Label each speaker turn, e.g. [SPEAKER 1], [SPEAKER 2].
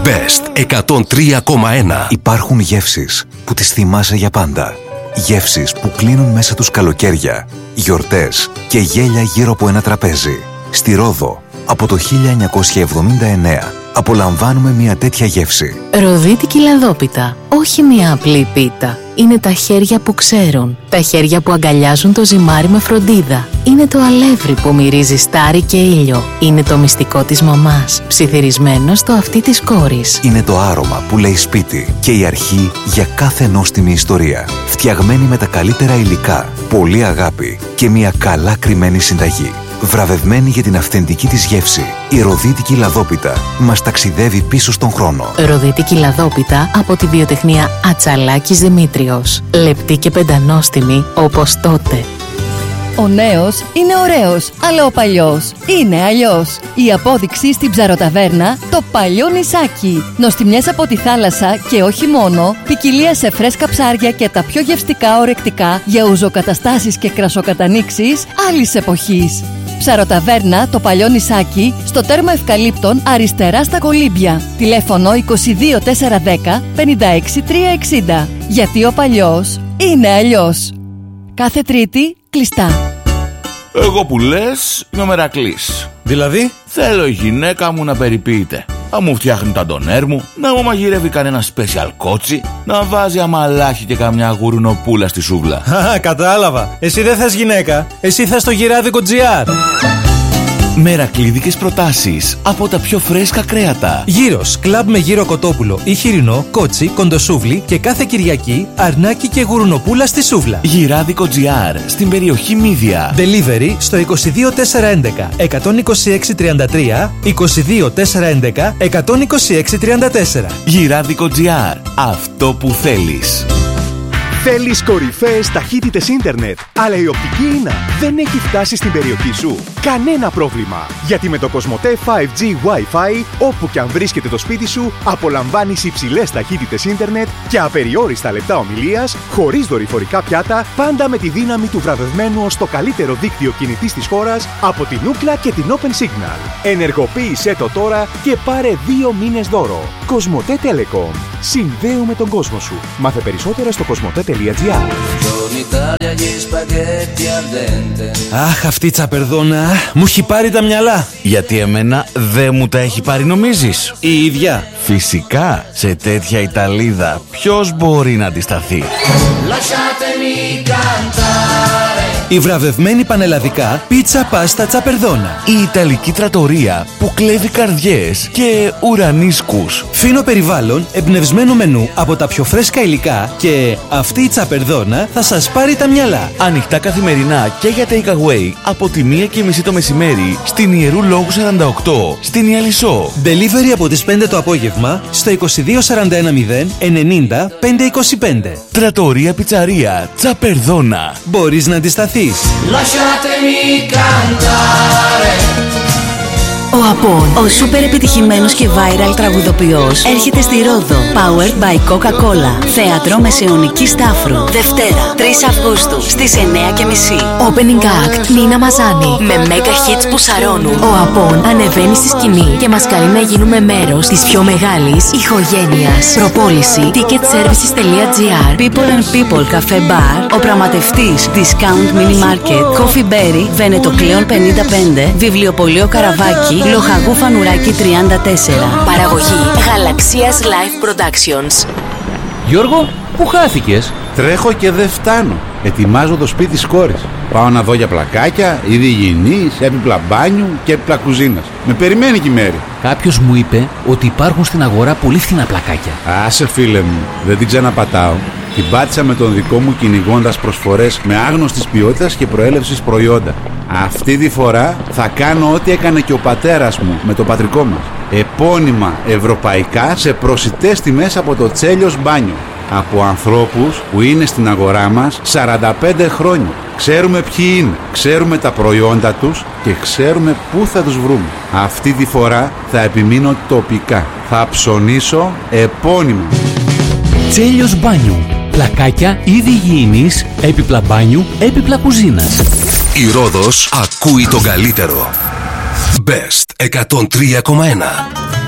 [SPEAKER 1] Best 103,1.
[SPEAKER 2] Υπάρχουν γεύσεις που τις θυμάσαι για πάντα. Γεύσεις που κλείνουν μέσα τους καλοκαίρια, γιορτές και γέλια γύρω από ένα τραπέζι. Στη Ρόδο, από το 1979, απολαμβάνουμε μια τέτοια γεύση.
[SPEAKER 3] Ροδίτικη λαδόπιτα. Όχι μια απλή πίτα. Είναι τα χέρια που ξέρουν. Τα χέρια που αγκαλιάζουν το ζυμάρι με φροντίδα. Είναι το αλεύρι που μυρίζει στάρι και ήλιο. Είναι το μυστικό της μαμάς, ψιθυρισμένο στο αυτί της κόρης.
[SPEAKER 2] Είναι το άρωμα που λέει σπίτι και η αρχή για κάθε νόστιμη ιστορία. Φτιαγμένη με τα καλύτερα υλικά, πολλή αγάπη και μια καλά κρυμμένη συνταγή. Βραβευμένη για την αυθεντική της γεύση, η ροδίτικη λαδόπιτα μας ταξιδεύει πίσω στον χρόνο.
[SPEAKER 3] Ροδίτικη λαδόπιτα από τη βιοτεχνία Ατσαλάκης Δημήτριος. Λεπτή και πεντανόστιμη όπως τότε.
[SPEAKER 4] Ο νέος είναι ωραίος, αλλά ο παλιός είναι αλλιώς. Η απόδειξη στην ψαροταβέρνα, το παλιό νησάκι. Νοστιμιές από τη θάλασσα και όχι μόνο, ποικιλία σε φρέσκα ψάρια και τα πιο γευστικά ορεκτικά για ουζοκαταστάσεις και κρασοκατανοίξεις άλλης εποχής. Ψαροταβέρνα, το παλιό νησάκι, στο τέρμα Ευκαλύπτων, αριστερά στα Κολύμπια. Τηλέφωνο 22 410 56 360. Γιατί ο παλιός είναι αλλιώς. Κάθε Τρίτη κλειστά.
[SPEAKER 5] Εγώ που λες είμαι ο Μερακλής.
[SPEAKER 6] Δηλαδή?
[SPEAKER 5] Θέλω η γυναίκα μου να περιποιείται, να μου φτιάχνει τα ντονέρ μου, να μου μαγειρεύει κανένα special κότσι, να βάζει αμαλάχι και καμιά γουρουνοπούλα στη σούβλα.
[SPEAKER 6] Κατάλαβα. Εσύ δεν θες γυναίκα. Εσύ θες το γυράδικο GR.
[SPEAKER 5] Μερακλίδικες προτάσεις από τα πιο φρέσκα κρέατα.
[SPEAKER 6] Γύρος, κλαμπ με γύρο κοτόπουλο ή χοιρινό, κότσι, κοντοσούβλι και κάθε Κυριακή αρνάκι και γουρουνοπούλα στη σούβλα.
[SPEAKER 5] Γυράδικο GR στην περιοχή Μύδια.
[SPEAKER 6] Delivery στο 22411 126 33 22411 126 34.
[SPEAKER 5] Γυράδικο GR. Αυτό που θέλεις.
[SPEAKER 7] Θέλεις κορυφαίες ταχύτητες ίντερνετ, αλλά η οπτική ίνα δεν έχει φτάσει στην περιοχή σου? Κανένα πρόβλημα, γιατί με το Κοσμοτέ 5G Wi-Fi, όπου και αν βρίσκεται το σπίτι σου, απολαμβάνεις υψηλές ταχύτητες ίντερνετ και απεριόριστα λεπτά ομιλίας, χωρίς δορυφορικά πιάτα, πάντα με τη δύναμη του βραβευμένου ως το καλύτερο δίκτυο κινητής της χώρας από την Ookla και την Open Signal. Ενεργοποίησέ το τώρα και πάρε 2 μήνες δώρο. Κοσμοτέ Telecom. Συνδέουμε τον κόσμο σου. Μάθε περισσότερα στο κοσμοτέ.gr.
[SPEAKER 6] Αχ, αυτή η τσαπερδόνα μου έχει πάρει τα μυαλά.
[SPEAKER 5] Γιατί εμένα δεν μου τα έχει πάρει, νομίζεις?
[SPEAKER 6] Η ίδια.
[SPEAKER 5] Φυσικά, σε τέτοια Ιταλίδα ποιος μπορεί να αντισταθεί?
[SPEAKER 6] Η βραβευμένη πανελλαδικά πίτσα πάστα τσαπερδόνα.
[SPEAKER 5] Η Ιταλική τρατορία που κλέβει καρδιές και ουρανίσκους.
[SPEAKER 6] Φίνο περιβάλλον, εμπνευσμένο μενού από τα πιο φρέσκα υλικά και αυτή η τσαπερδόνα θα σας πάρει τα μυαλά.
[SPEAKER 5] Ανοιχτά καθημερινά και για takeaway από τη 1:30 το μεσημέρι στην Ιερού Λόγου 48 στην Ιαλισσό.
[SPEAKER 6] Delivery από τις 5 το απόγευμα στο 2241 090 525.
[SPEAKER 5] Τρατορία πιτσαρία Τσαπερδόνα.
[SPEAKER 6] Μπορείς να αντισταθείς.
[SPEAKER 8] Lasciatemi cantare.
[SPEAKER 9] Ο Απόν, ο σούπερ επιτυχημένος και viral τραγουδοποιός, έρχεται στη Ρόδο. Powered by Coca-Cola. Θέατρο Μεσαιωνικής Τάφρου. Δευτέρα, 3 Αυγούστου, στις 9:30.
[SPEAKER 3] Opening act, Νίνα Μαζάνη. Με mega hits που σαρώνουν, ο Απόν ανεβαίνει στη σκηνή και μας καλεί να γίνουμε μέρος της πιο μεγάλης ηχογένειας. Προπόληση ticketservices.gr.
[SPEAKER 9] People and People Cafe Bar. Ο πραγματευτής Discount Mini Market. Coffee Berry, Βένετο Κλέον 55. Βιβλιοπωλείο Καραβάκι. Λοχαγού Φανουράκι 34.
[SPEAKER 3] Παραγωγή Γαλαξίας Live Productions.
[SPEAKER 10] Γιώργο, πού χάθηκες?
[SPEAKER 11] Τρέχω και δεν φτάνω. Ετοιμάζω το σπίτι της κόρης. Πάω να δω για πλακάκια, είδη υγιεινής, έπιπλα μπάνιου και έπιπλα κουζίνας. Με περιμένει και η Μέρη.
[SPEAKER 10] Κάποιος μου είπε ότι υπάρχουν στην αγορά πολύ φθηνά πλακάκια.
[SPEAKER 11] Άσε φίλε μου, δεν την ξαναπατάω. Την πάτησα με τον δικό μου κυνηγώντας προσφορές με άγνωστης ποιότητας και προέλευσης προϊόντα. Αυτή τη φορά θα κάνω ό,τι έκανε και ο πατέρας μου με το πατρικό μας. Επώνυμα ευρωπαϊκά σε προσιτές τιμές από το Τσέλιος Μπάνιο. Από ανθρώπους που είναι στην αγορά μας 45 χρόνια. Ξέρουμε ποιοι είναι, ξέρουμε τα προϊόντα τους και ξέρουμε πού θα τους βρούμε. Αυτή τη φορά θα επιμείνω τοπικά. Θα ψωνίσω επώνυμα.
[SPEAKER 10] Τσέλιος Μπάνιου. Πλακάκια είδη υγιεινής, έπιπλα μπάνιου, έπιπλα κουζίνας.
[SPEAKER 1] Η Ρόδος ακούει τον καλύτερο. Best 103,1.